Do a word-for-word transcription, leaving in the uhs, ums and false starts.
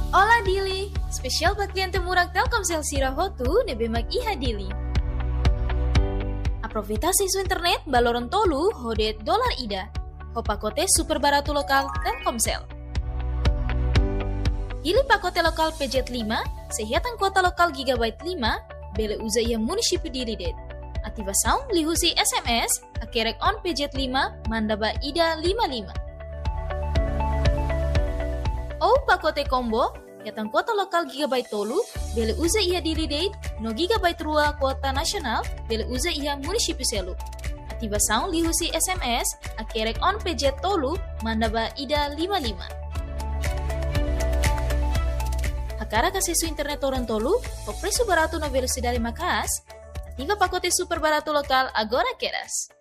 Ola Dili, spesial buat klien temurag Telkomsel Sirahotu nebemak iha Dili. Aproveita isu internet baloron tolu hodet dolar ida. Hopakote super baratu lokal Telkomsel. Pilih pakote lokal P J lima, sehatan kuota lokal gigabyte lima, bele uza ia munisipi diri det. Aktiva sound lihusi S M S, akerek on P J lima, mandaba ida lima lima. Oh pakote combo, yatan kuota lokal gigabyte tolu, bele uza ia diri det, no gigabyte rua kuota nasional, bele uza ia munisipi selu. Aktiva sound lihusi S M S, akerek on P J tolu, mandaba ida lima lima. Akara kasih su internet orang tolu, o preço barato na velocidade macas, ativa pacote super barato lokal agora queras.